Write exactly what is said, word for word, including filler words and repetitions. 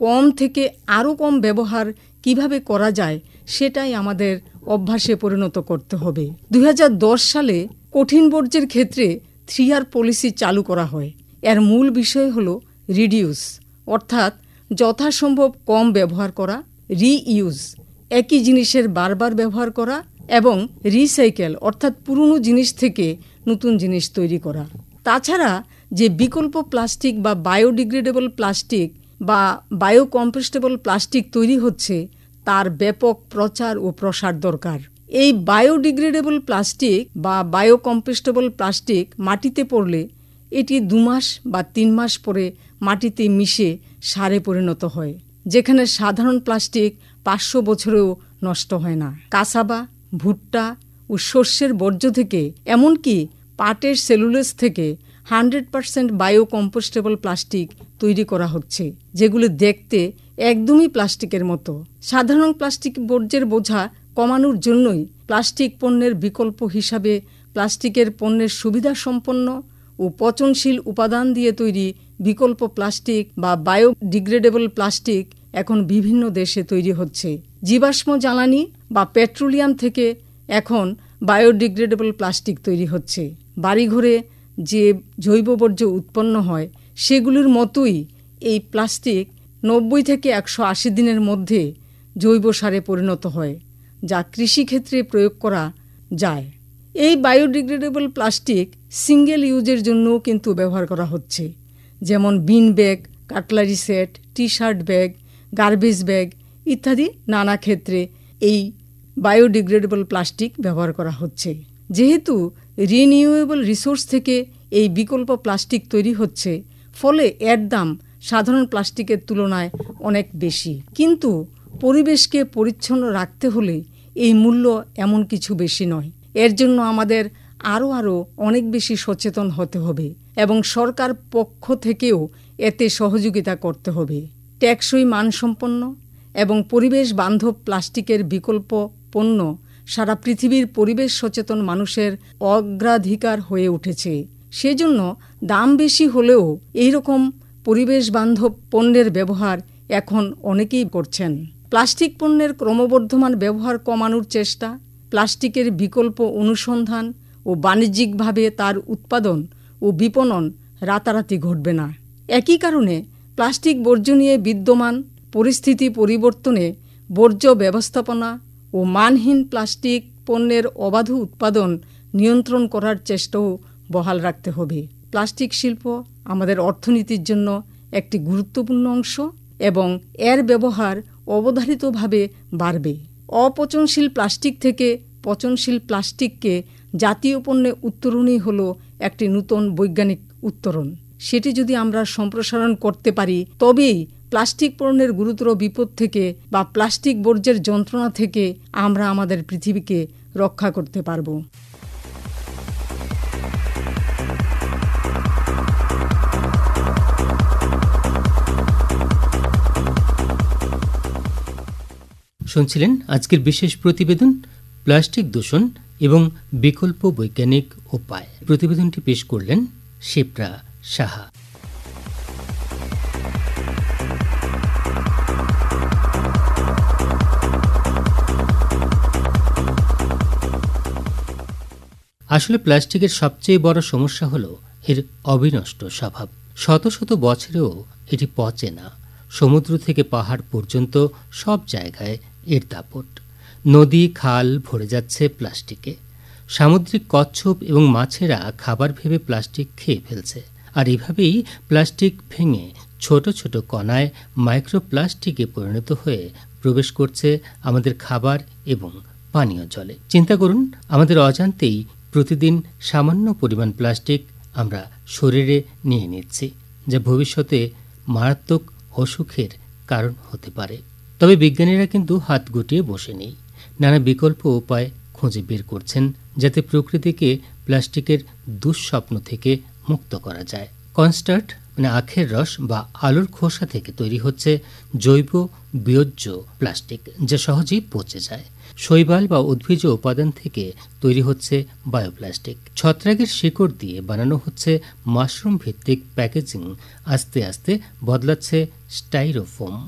কম থেকে আরও কম ব্যবহার কিভাবে করা যায় সেটাই আমাদের অভ্যাসে পরিণত করতে হবে। দুই হাজার দশ সালে কঠিন বর্জ্যের ক্ষেত্রে থ্রি আর পলিসি চালু করা হয়। এর মূল বিষয় হলো রিডিউস, অর্থাৎ যথাসম্ভব কম ব্যবহার করা, রিইউজ একই জিনিসের বারবার ব্যবহার করা এবং রিসাইকেল অর্থাৎ পুরনো জিনিস থেকে নতুন জিনিস তৈরি করা। তাছাড়া যে বিকল্প প্লাস্টিক বা বায়োডিগ্রেডেবল প্লাস্টিক বা বায়োকম্পোস্টেবল প্লাস্টিক তৈরি হচ্ছে তার ব্যাপক প্রচার ও প্রসার দরকার। এই বায়োডিগ্রেডেবল প্লাস্টিক বা বায়োকম্পোস্টেবল প্লাস্টিক মাটিতে পড়লে এটি দু মাস বা তিন মাস পরে মাটিতে মিশে সারে পরিণত হয়, যেখানে সাধারণ প্লাস্টিক পাঁচশো বছরেও নষ্ট হয় না। কাসাবা, ভুট্টা ও শস্যের বর্জ্য থেকে এমনকি পাটের সেলুলোজ থেকে হান্ড্রেড পার্সেন্ট বায়োকম্পোস্টেবল প্লাস্টিক তৈরি করা হচ্ছে, যেগুলো দেখতে একদমই প্লাস্টিকের মতো। সাধারণ প্লাস্টিক বর্জ্যের বোঝা কমানোর জন্যই প্লাস্টিক পণ্যের বিকল্প হিসাবে প্লাস্টিকের পণ্যের সুবিধা সম্পন্ন ও পচনশীল উপাদান দিয়ে তৈরি বিকল্প প্লাস্টিক বা বায়োডিগ্রেডেবল প্লাস্টিক এখন বিভিন্ন দেশে তৈরি হচ্ছে। জীবাশ্ম জ্বালানি বা পেট্রোলিয়াম থেকে এখন বায়োডিগ্রেডেবল প্লাস্টিক তৈরি হচ্ছে। বাড়িঘরে যে জৈব বর্জ্য উৎপন্ন হয় সেগুলির মতোই এই প্লাস্টিক নব্বই থেকে একশো আশি দিনের মধ্যে জৈব সারে পরিণত হয়, যা কৃষিক্ষেত্রে প্রয়োগ করা যায়। এই বায়োডিগ্রেডেবল প্লাস্টিক সিঙ্গেল ইউজের জন্যও কিন্তু ব্যবহার করা হচ্ছে, যেমন bean bag, cutlery set, T shirt bag, garbage bag ইত্যাদি নানা ক্ষেত্রে এই বায়োডিগ্রেডেবল প্লাস্টিক ব্যবহার করা হচ্ছে। যেহেতু রিনিউয়েবল রিসোর্স থেকে এই বিকল্প প্লাস্টিক তৈরি হচ্ছে, ফলে এর দাম সাধারণ প্লাস্টিকের তুলনায় অনেক বেশি। কিন্তু পরিবেশকে পরিচ্ছন্ন রাখতে হলে এই মূল্য এমন কিছু বেশি নয়। এর জন্য আমাদের আরও আরও অনেক বেশি সচেতন হতে হবে এবং সরকার পক্ষ থেকেও এতে সহযোগিতা করতে হবে। টেকসই মানসম্পন্ন এবং পরিবেশ বান্ধব প্লাস্টিকের বিকল্প পণ্য সারা পৃথিবীর পরিবেশ সচেতন মানুষের অগ্রাধিকার হয়ে উঠেছে। সেজন্য দাম বেশি হলেও এইরকম পরিবেশ বান্ধব পণ্যের ব্যবহার এখন অনেকেই করছেন। প্লাস্টিক পণ্যের ক্রমবর্ধমান ব্যবহার কমানোর চেষ্টা, প্লাস্টিকের বিকল্প অনুসন্ধান ও বাণিজ্যিকভাবে তার উৎপাদন ও বিপণন রাতারাতি ঘটবে না। একই কারণে প্লাস্টিক বর্জ্য নিয়ে বিদ্যমান পরিস্থিতি পরিবর্তনে বর্জ্য ব্যবস্থাপনা ও মানহীন প্লাস্টিক পণ্যের অবাধ উৎপাদন নিয়ন্ত্রণ করার চেষ্টাও বহাল রাখতে হবে। প্লাস্টিক শিল্প আমাদের অর্থনীতির জন্য একটি গুরুত্বপূর্ণ অংশ এবং এর ব্যবহার অবধারিতভাবে বাড়বে। অপচনশীল প্লাস্টিক থেকে পচনশীল প্লাস্টিককে জাতীয় পণ্যে উত্তরণই হল একটি নতুন বৈজ্ঞানিক উত্তরণ। সেটি যদি আমরা সম্প্রসারণ করতে পারি, তবেই প্লাস্টিক পণ্যের গুরুতর বিপদ থেকে বা প্লাস্টিক বর্জ্যের যন্ত্রণা থেকে আমরা আমাদের পৃথিবীকে রক্ষা করতে পারব। শুনছিলেন আজকের বিশেষ প্রতিবেদন প্লাস্টিক দূষণ এবং বিকল্প বৈজ্ঞানিক উপায়। প্রতিবেদনটি পেশ করলেন শিপ্রা সাহা। আসলে প্লাস্টিকের সবচেয়ে বড় সমস্যা হল এর অবিনষ্ট স্বভাব। শত শত বছরেও এটি পচে না। সমুদ্র থেকে পাহাড় পর্যন্ত সব জায়গায় এর দাপট। নদী খাল ভরে যাচ্ছে প্লাস্টিকে। সামুদ্রিক কচ্ছপ এবং মাছেরা খাবার ভেবে প্লাস্টিক খেয়ে ফেলছে। আর এভাবেই প্লাস্টিক ভেঙে ছোট ছোট কণায় মাইক্রোপ্লাস্টিকে পরিণত হয়ে প্রবেশ করছে আমাদের খাবার এবং পানীয় জলে। চিন্তা করুন, আমাদের অজান্তেই প্রতিদিন সামান্য পরিমাণ প্লাস্টিক আমরা শরীরে নিয়ে নিচ্ছি, যা ভবিষ্যতে মারাত্মক অসুখের কারণ হতে পারে। তবে বিজ্ঞানীরা কিন্তু হাত গুটিয়ে বসে নেই। নানা বিকল্প উপায় খুঁজে বের করছেন যাতে প্রকৃতিকে প্লাস্টিকের দুঃস্বপ্ন থেকে মুক্ত করা যায়। কনস্টার্ট মানে আখের রস বা আলুর খোসা থেকে তৈরি হচ্ছে জৈব বিয়োজ্য প্লাস্টিক, যা সহজেই পচে যায়। শৈবাল বা উদ্ভিজ উপাদান থেকে তৈরি হচ্ছে বায়োপ্লাস্টিক। ছত্রাকের শিকড় দিয়ে বানানো হচ্ছে মাশরুম ভিত্তিক প্যাকেজিং। আস্তে আস্তে বদলাচ্ছে স্টাইরোফোম।